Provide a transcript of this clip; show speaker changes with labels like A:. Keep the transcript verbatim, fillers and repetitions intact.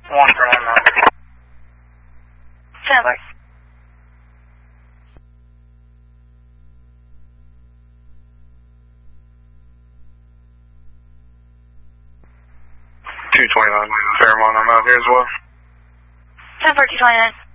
A: one for one nine.
B: Stand by.
A: two twenty-nine, Fairmont, I'm out here as well.
B: ten for two twenty-nine.